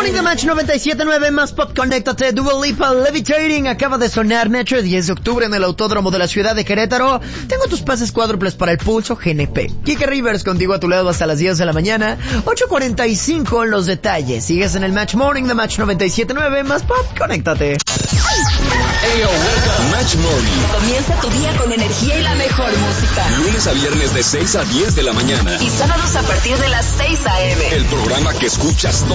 Morning de Match 97.9, más pop, conéctate. Dua Lipa, Levitating, acaba de sonar Metro, 10 de octubre en el Autódromo de la ciudad de Querétaro. Tengo tus pases cuádruples para el Pulso GNP. Kike Rivers contigo a tu lado hasta las 10 de la mañana. 8:45 los detalles. Sigues en el Match Morning de Match 97.9, más pop, conéctate. Hey, Match Morning. Comienza tu día con energía y la mejor música. Lunes a viernes de 6 a 10 de la mañana. Y sábados a partir de las 6 a.m. El programa que escuchas